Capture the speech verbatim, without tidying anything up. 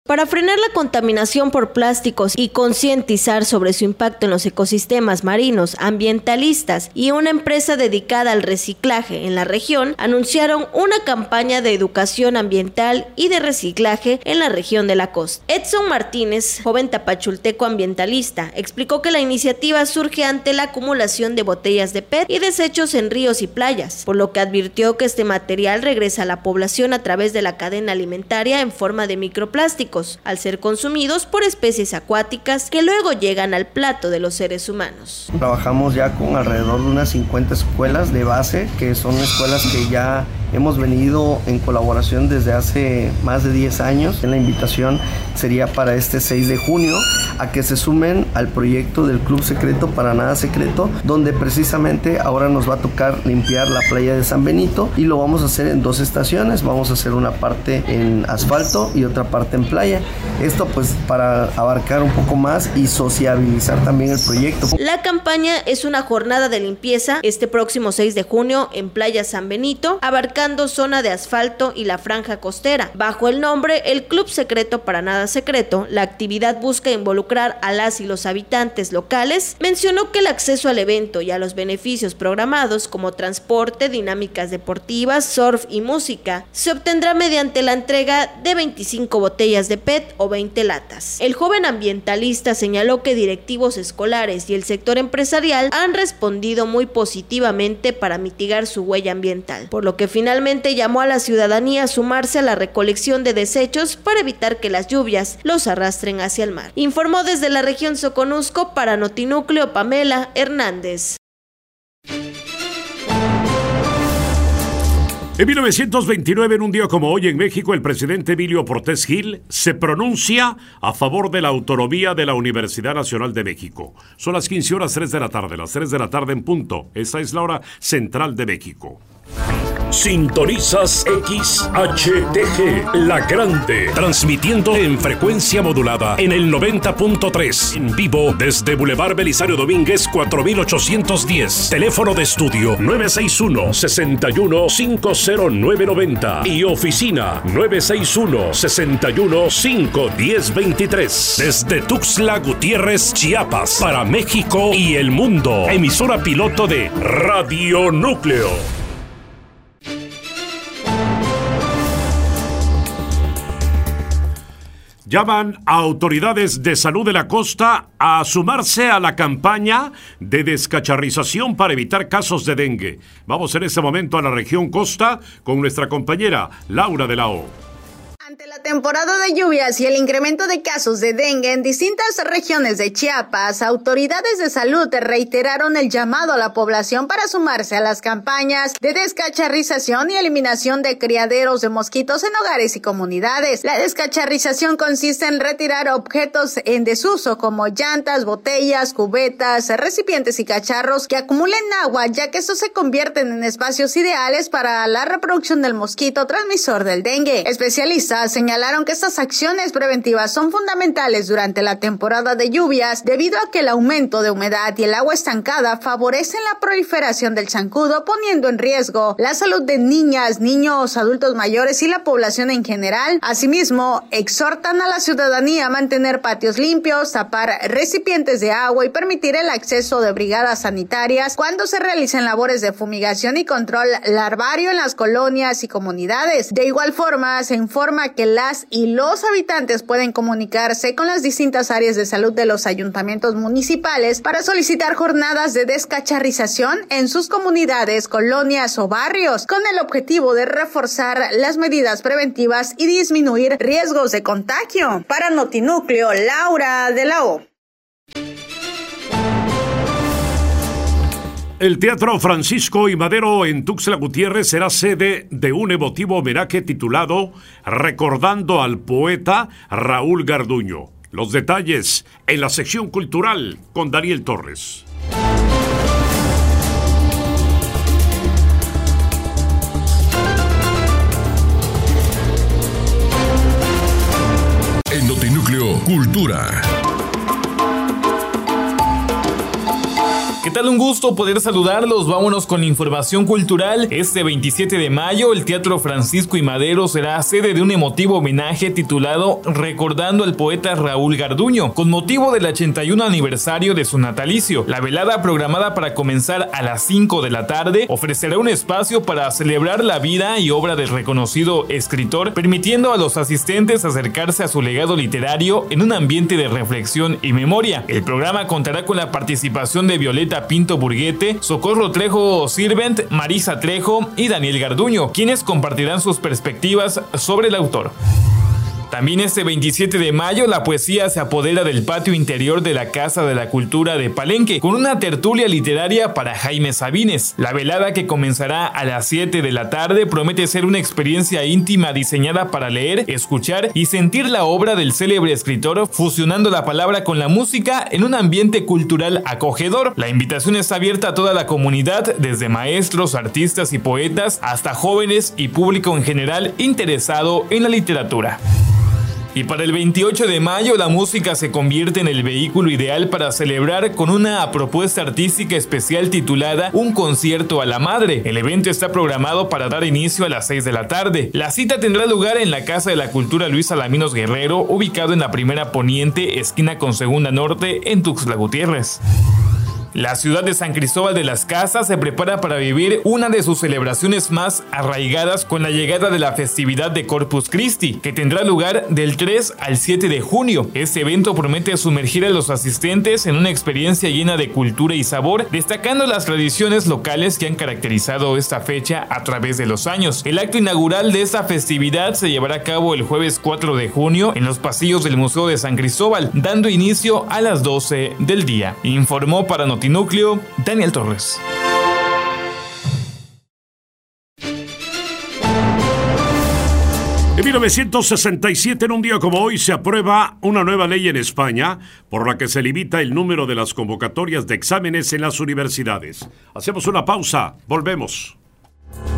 Para frenar la contaminación por plásticos y concientizar sobre su impacto en los ecosistemas marinos, ambientalistas y una empresa dedicada al reciclaje en la región anunciaron una campaña de educación ambiental y de reciclaje en la región de la costa. Edson Martínez, joven tapachulteco ambientalista, explicó que la iniciativa surge ante la acumulación de botellas de P E T y desechos en ríos y playas, por lo que advirtió que este material regresa a la población a través de la cadena alimentaria en forma de microplásticos, al ser consumidos por especies acuáticas que luego llegan al plato de los seres humanos. Trabajamos ya con alrededor de unas cincuenta escuelas de base, que son escuelas que ya hemos venido en colaboración desde hace más de diez años. La invitación sería para este seis de junio a que se sumen al proyecto del Club Secreto para Nada Secreto, donde precisamente ahora nos va a tocar limpiar la playa de San Benito y lo vamos a hacer en dos estaciones. Vamos a hacer una parte en asfalto y otra parte en playa. Esto pues para abarcar un poco más y sociabilizar también el proyecto. La campaña es una jornada de limpieza este próximo seis de junio en Playa San Benito, abarcando zona de asfalto y la franja costera. Bajo el nombre El Club Secreto para Nada Secreto, la actividad busca involucrar a las y los habitantes locales. Mencionó que el acceso al evento y a los beneficios programados como transporte, dinámicas deportivas, surf y música se obtendrá mediante la entrega de veinticinco botellas de P E T o veinte latas. El joven ambientalista señaló que directivos escolares y el sector empresarial han respondido muy positivamente para mitigar su huella ambiental, por lo que finalmente llamó a la ciudadanía a sumarse a la recolección de desechos para evitar que las lluvias los arrastren hacia el mar. Informó desde la región Soconusco para Notinúcleo Pamela Hernández. En mil novecientos veintinueve, en un día como hoy en México, el presidente Emilio Portes Gil se pronuncia a favor de la autonomía de la Universidad Nacional de México. Son las quince horas tres de la tarde, las tres de la tarde en punto. Esta es la hora central de México. Sintonizas X H T G, La Grande, transmitiendo en frecuencia modulada en el noventa punto tres, en vivo desde Boulevard Belisario Domínguez cuatro mil ochocientos diez, teléfono de estudio nueve seis uno, seis uno cinco cero nueve nueve cero y oficina nueve seis uno, seis uno cinco uno cero dos tres, desde Tuxtla Gutiérrez, Chiapas, para México y el mundo, emisora piloto de Radio Núcleo. Llaman a autoridades de salud de la costa a sumarse a la campaña de descacharrización para evitar casos de dengue. Vamos en este momento a la región costa con nuestra compañera Laura de la O. Ante la temporada de lluvias y el incremento de casos de dengue en distintas regiones de Chiapas, autoridades de salud reiteraron el llamado a la población para sumarse a las campañas de descacharrización y eliminación de criaderos de mosquitos en hogares y comunidades. La descacharrización consiste en retirar objetos en desuso como llantas, botellas, cubetas, recipientes y cacharros que acumulen agua, ya que estos se convierten en espacios ideales para la reproducción del mosquito transmisor del dengue. Especialistas señalaron que estas acciones preventivas son fundamentales durante la temporada de lluvias debido a que el aumento de humedad y el agua estancada favorecen la proliferación del zancudo, poniendo en riesgo la salud de niñas, niños, adultos mayores y la población en general. Asimismo, exhortan a la ciudadanía a mantener patios limpios, tapar recipientes de agua y permitir el acceso de brigadas sanitarias cuando se realicen labores de fumigación y control larvario en las colonias y comunidades. De igual forma, se informa que las y los habitantes pueden comunicarse con las distintas áreas de salud de los ayuntamientos municipales para solicitar jornadas de descacharrización en sus comunidades, colonias o barrios, con el objetivo de reforzar las medidas preventivas y disminuir riesgos de contagio. Para Notinúcleo, Laura de la O. El Teatro Francisco y Madero en Tuxtla Gutiérrez será sede de un emotivo homenaje titulado Recordando al poeta Raúl Garduño. Los detalles en la sección cultural con Daniel Torres. En Notinúcleo, Cultura. ¿Qué tal? Un gusto poder saludarlos. Vámonos con información cultural. Este veintisiete de mayo, el Teatro Francisco I. Madero será sede de un emotivo homenaje titulado Recordando al poeta Raúl Garduño, con motivo del ochenta y uno aniversario de su natalicio. La velada, programada para comenzar a las cinco de la tarde, ofrecerá un espacio para celebrar la vida y obra del reconocido escritor, permitiendo a los asistentes acercarse a su legado literario en un ambiente de reflexión y memoria. El programa contará con la participación de Violeta Pinto Burguete, Socorro Trejo Sirvent, Marisa Trejo y Daniel Garduño, quienes compartirán sus perspectivas sobre el autor. También este veintisiete de mayo, la poesía se apodera del patio interior de la Casa de la Cultura de Palenque, con una tertulia literaria para Jaime Sabines. La velada, que comenzará a las siete de la tarde, promete ser una experiencia íntima diseñada para leer, escuchar y sentir la obra del célebre escritor, fusionando la palabra con la música en un ambiente cultural acogedor. La invitación está abierta a toda la comunidad, desde maestros, artistas y poetas, hasta jóvenes y público en general interesado en la literatura. Y para el veintiocho de mayo, la música se convierte en el vehículo ideal para celebrar con una propuesta artística especial titulada Un concierto a la madre. El evento está programado para dar inicio a las seis de la tarde. La cita tendrá lugar en la Casa de la Cultura Luis Alaminos Guerrero, ubicado en la primera poniente, esquina con segunda norte, en Tuxtla Gutiérrez. La ciudad de San Cristóbal de las Casas se prepara para vivir una de sus celebraciones más arraigadas con la llegada de la festividad de Corpus Christi, que tendrá lugar del tres al siete de junio. Este evento promete sumergir a los asistentes en una experiencia llena de cultura y sabor, destacando las tradiciones locales que han caracterizado esta fecha a través de los años. El acto inaugural de esta festividad se llevará a cabo el jueves cuatro de junio en los pasillos del Museo de San Cristóbal, dando inicio a las doce del día. Informó para Notinúcleo, Daniel Torres. En mil novecientos sesenta y siete, en un día como hoy, se aprueba una nueva ley en España por la que se limita el número de las convocatorias de exámenes en las universidades. Hacemos una pausa, volvemos.